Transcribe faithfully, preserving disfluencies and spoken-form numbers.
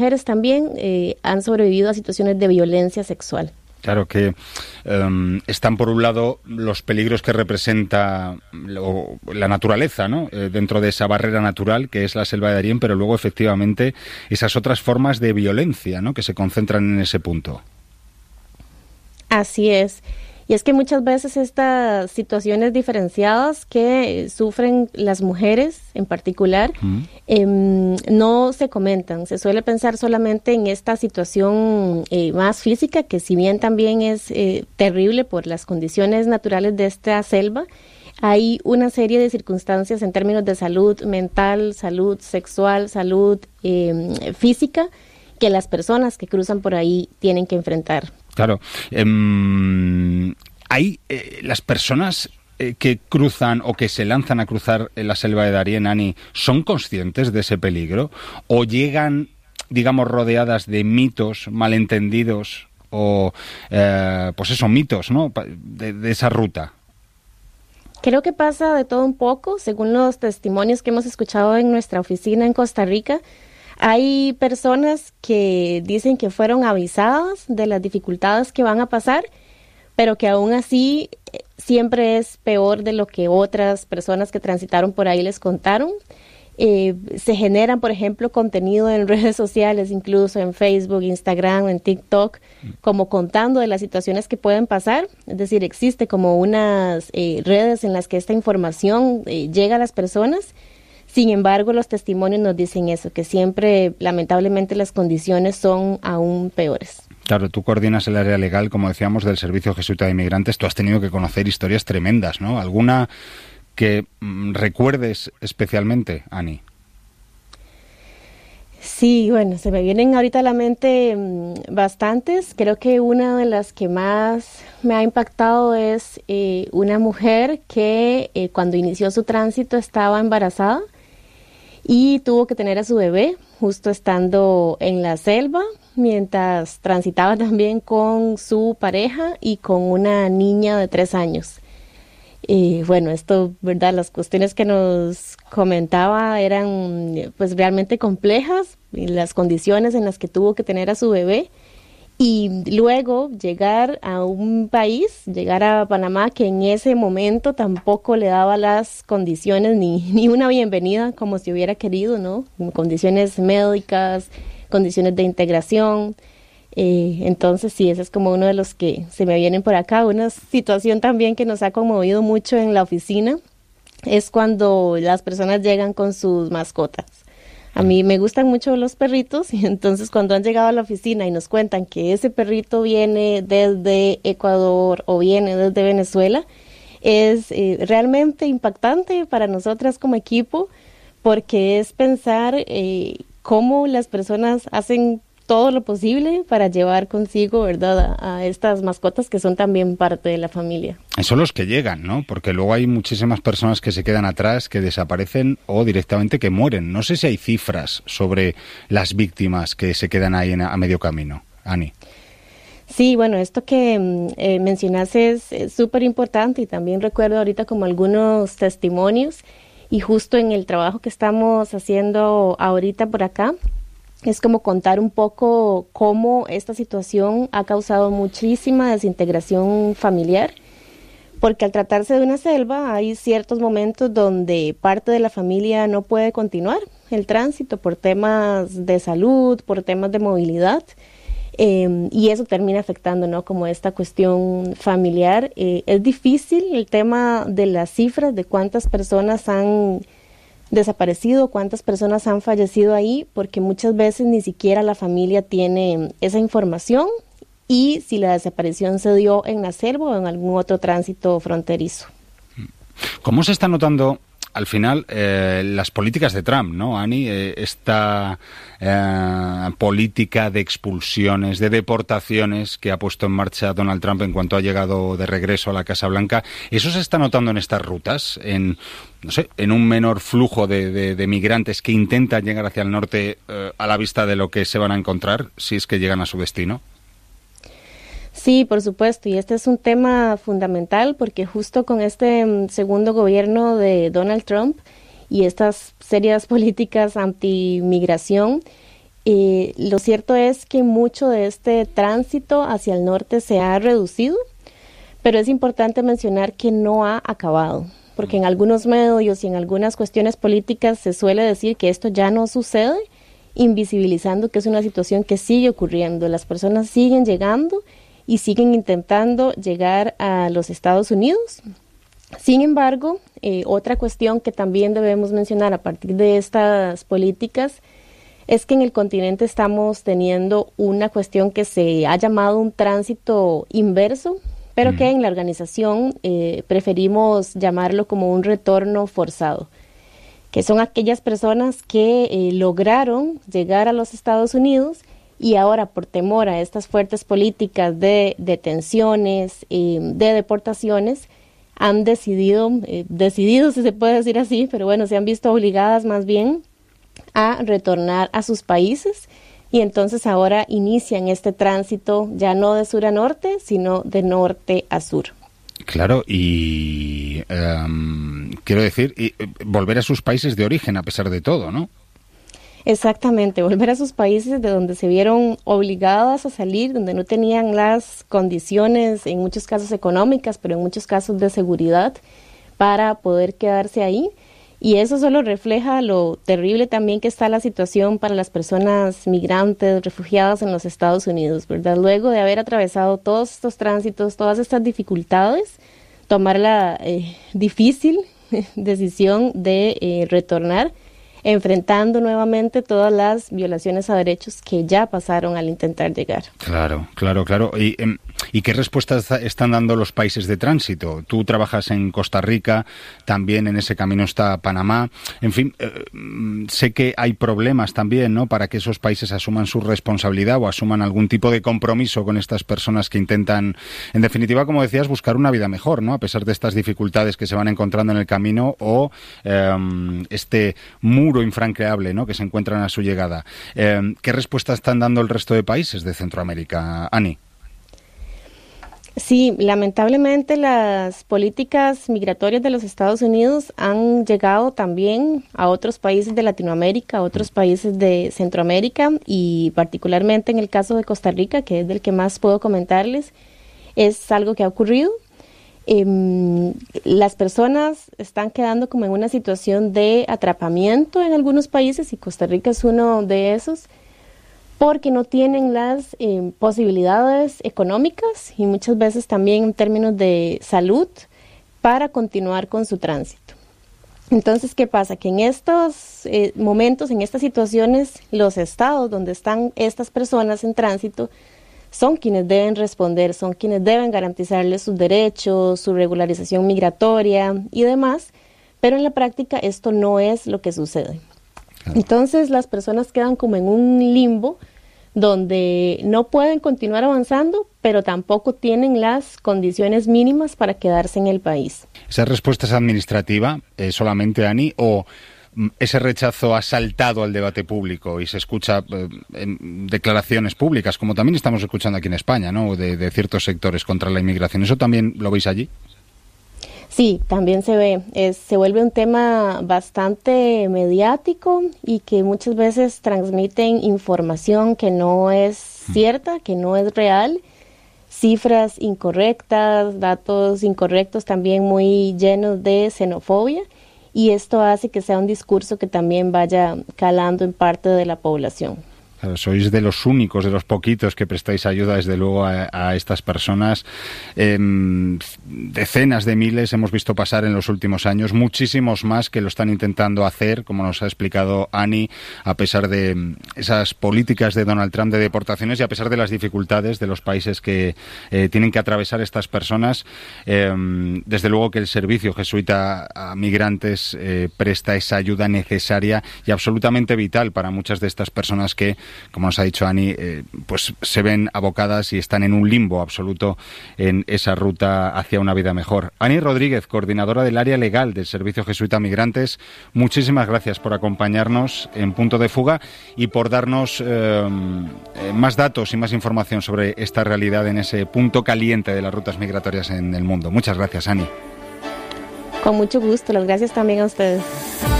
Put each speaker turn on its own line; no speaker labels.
mujeres también eh, han sobrevivido a situaciones de violencia sexual.
Claro que um, están por un lado los peligros que representa lo, la naturaleza, ¿no? Eh, dentro de esa barrera natural que es la selva de Darién, pero luego efectivamente esas otras formas de violencia, ¿no? Que se concentran en ese punto.
Así es. Y es que muchas veces estas situaciones diferenciadas que sufren las mujeres en particular uh-huh. eh, no se comentan. Se suele pensar solamente en esta situación eh, más física, que si bien también es eh, terrible por las condiciones naturales de esta selva, hay una serie de circunstancias en términos de salud mental, salud sexual, salud eh, física, que las personas que cruzan por ahí tienen que enfrentar.
Claro. Eh, hay eh, las personas eh, que cruzan o que se lanzan a cruzar en la selva de Darién, Ani, ¿son conscientes de ese peligro? ¿O llegan, digamos, rodeadas de mitos malentendidos o, eh, pues eso, mitos, ¿no? De, de esa ruta.
Creo que pasa de todo un poco, según los testimonios que hemos escuchado en nuestra oficina en Costa Rica. Hay personas que dicen que fueron avisadas de las dificultades que van a pasar, pero que aún así siempre es peor de lo que otras personas que transitaron por ahí les contaron. Eh, se generan, por ejemplo, contenido en redes sociales, incluso en Facebook, Instagram, en TikTok, como contando de las situaciones que pueden pasar. Es decir, existe como unas eh, redes en las que esta información eh, llega a las personas. Sin embargo, los testimonios nos dicen eso, que siempre, lamentablemente, las condiciones son aún peores.
Claro, tú coordinas el área legal, como decíamos, del Servicio Jesuita de Inmigrantes. Tú has tenido que conocer historias tremendas, ¿no? ¿Alguna que mmm, recuerdes especialmente, Ani?
Sí, bueno, se me vienen ahorita a la mente mmm, bastantes. Creo que una de las que más me ha impactado es eh, una mujer que eh, cuando inició su tránsito estaba embarazada y tuvo que tener a su bebé justo estando en la selva, mientras transitaba también con su pareja y con una niña de tres años. Y bueno, esto, ¿verdad? Las cuestiones que nos comentaba eran pues realmente complejas, y las condiciones en las que tuvo que tener a su bebé. Y luego llegar a un país, llegar a Panamá, que en ese momento tampoco le daba las condiciones ni, ni una bienvenida como si hubiera querido, ¿no? Condiciones médicas, condiciones de integración. Eh, entonces sí, ese es como uno de los que se me vienen por acá. Una situación también que nos ha conmovido mucho en la oficina es cuando las personas llegan con sus mascotas. A mí me gustan mucho los perritos y entonces cuando han llegado a la oficina y nos cuentan que ese perrito viene desde Ecuador o viene desde Venezuela, es eh, realmente impactante para nosotras como equipo, porque es pensar eh, cómo las personas hacen todo lo posible para llevar consigo, ¿verdad?, a, a estas mascotas que son también parte de la familia.
Son los que llegan, ¿no? Porque luego hay muchísimas personas que se quedan atrás, que desaparecen o directamente que mueren. No sé si hay cifras sobre las víctimas que se quedan ahí en, a medio camino. Ani.
Sí, bueno, esto que eh, mencionaste es súper importante y también recuerdo ahorita como algunos testimonios y justo en el trabajo que estamos haciendo ahorita por acá, es como contar un poco cómo esta situación ha causado muchísima desintegración familiar, porque al tratarse de una selva hay ciertos momentos donde parte de la familia no puede continuar el tránsito por temas de salud, por temas de movilidad, eh, y eso termina afectando, ¿no?, como esta cuestión familiar. Eh, es difícil el tema de las cifras de cuántas personas han desaparecido, cuántas personas han fallecido ahí, porque muchas veces ni siquiera la familia tiene esa información, y si la desaparición se dio en la selva o en algún otro tránsito fronterizo.
¿Cómo se está notando al final eh, las políticas de Trump, ¿no, Ani? Eh, esta eh, política de expulsiones, de deportaciones que ha puesto en marcha Donald Trump en cuanto ha llegado de regreso a la Casa Blanca, ¿eso se está notando en estas rutas? En, no sé, en un menor flujo de, de, de migrantes que intentan llegar hacia el norte eh, a la vista de lo que se van a encontrar si es que llegan a su destino.
Sí, por supuesto, y este es un tema fundamental porque justo con este um, segundo gobierno de Donald Trump y estas serias políticas anti-migración, Eh, lo cierto es que mucho de este tránsito hacia el norte se ha reducido, pero es importante mencionar que no ha acabado, porque en algunos medios y en algunas cuestiones políticas se suele decir que esto ya no sucede, invisibilizando que es una situación que sigue ocurriendo. Las personas siguen llegando y siguen intentando llegar a los Estados Unidos. Sin embargo, eh, otra cuestión que también debemos mencionar a partir de estas políticas es que en el continente estamos teniendo una cuestión que se ha llamado un tránsito inverso, pero mm. que en la organización eh, preferimos llamarlo como un retorno forzado, que son aquellas personas que eh, lograron llegar a los Estados Unidos y ahora por temor a estas fuertes políticas de detenciones, eh, de deportaciones, han decidido, eh, decidido si se puede decir así, pero bueno, se han visto obligadas más bien a retornar a sus países y entonces ahora inician este tránsito ya no de sur a norte, sino de norte a sur.
Claro, y um, quiero decir, y, volver a sus países de origen a pesar de todo, ¿no?
Exactamente, volver a sus países de donde se vieron obligadas a salir, donde no tenían las condiciones, en muchos casos económicas, pero en muchos casos de seguridad, para poder quedarse ahí. Y eso solo refleja lo terrible también que está la situación para las personas migrantes, refugiadas en los Estados Unidos, ¿verdad? Luego de haber atravesado todos estos tránsitos, todas estas dificultades, tomar la eh, difícil decisión de eh, retornar, enfrentando nuevamente todas las violaciones a derechos que ya pasaron al intentar llegar.
Claro, claro, claro. ¿Y, y qué respuestas están dando los países de tránsito? Tú trabajas en Costa Rica, también en ese camino está Panamá. En fin, eh, sé que hay problemas también, ¿no?, para que esos países asuman su responsabilidad o asuman algún tipo de compromiso con estas personas que intentan, en definitiva, como decías, buscar una vida mejor, ¿no?, a pesar de estas dificultades que se van encontrando en el camino o eh, este muro infranqueable, ¿no?, que se encuentran a su llegada. Eh, ¿Qué respuesta están dando el resto de países de Centroamérica, Ani?
Sí, lamentablemente las políticas migratorias de los Estados Unidos han llegado también a otros países de Latinoamérica, a otros países de Centroamérica y particularmente en el caso de Costa Rica, que es del que más puedo comentarles, es algo que ha ocurrido. Eh, las personas están quedando como en una situación de atrapamiento en algunos países y Costa Rica es uno de esos porque no tienen las eh, posibilidades económicas y muchas veces también en términos de salud para continuar con su tránsito. Entonces, ¿qué pasa? Que en estos eh, momentos, en estas situaciones, los estados donde están estas personas en tránsito son quienes deben responder, son quienes deben garantizarles sus derechos, su regularización migratoria y demás, pero en la práctica esto no es lo que sucede. Claro. Entonces las personas quedan como en un limbo donde no pueden continuar avanzando, pero tampoco tienen las condiciones mínimas para quedarse en el país.
¿Esa respuesta es administrativa eh, solamente, Ani, o ese rechazo ha saltado al debate público y se escucha eh, en declaraciones públicas, como también estamos escuchando aquí en España, ¿no?, de, de ciertos sectores contra la inmigración? ¿Eso también lo veis allí?
Sí, también se ve. Es, se vuelve un tema bastante mediático y que muchas veces transmiten información que no es cierta, que no es real, cifras incorrectas, datos incorrectos también muy llenos de xenofobia. Y esto hace que sea un discurso que también vaya calando en parte de la población.
Claro, sois de los únicos, de los poquitos que prestáis ayuda, desde luego, a, a estas personas. Eh, decenas de miles hemos visto pasar en los últimos años, muchísimos más que lo están intentando hacer, como nos ha explicado Ani, a pesar de esas políticas de Donald Trump de deportaciones y a pesar de las dificultades de los países que eh, tienen que atravesar estas personas. Eh, desde luego que el Servicio Jesuita a Migrantes eh, presta esa ayuda necesaria y absolutamente vital para muchas de estas personas que, como nos ha dicho Ani, eh, pues se ven abocadas y están en un limbo absoluto en esa ruta hacia una vida mejor. Ani Rodríguez, coordinadora del área legal del Servicio Jesuita a Migrantes, muchísimas gracias por acompañarnos en Punto de Fuga y por darnos eh, más datos y más información sobre esta realidad en ese punto caliente de las rutas migratorias en el mundo. Muchas gracias, Ani.
Con mucho gusto, las gracias también a ustedes.